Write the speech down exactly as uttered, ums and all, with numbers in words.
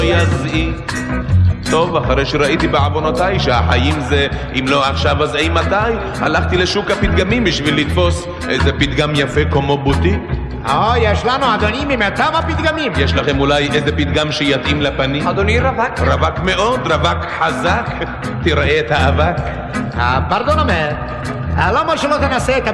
יזעיק. טוב, אחרי שראיתי בעוונותיי שהחיים זה אם לא עכשיו אז אימתי, הלכתי לשוק הפתגמים בשביל לתפוס איזה פתגם יפה כמו בוטיק. או, יש לנו אדוני ממיטב הפתגמים. יש לכם אולי איזה פתגם שיתאים לפנים? אדוני רווק. רווק מאוד, רווק חזק. תראה את האבק. פרדונומה, למה שלא תנסה את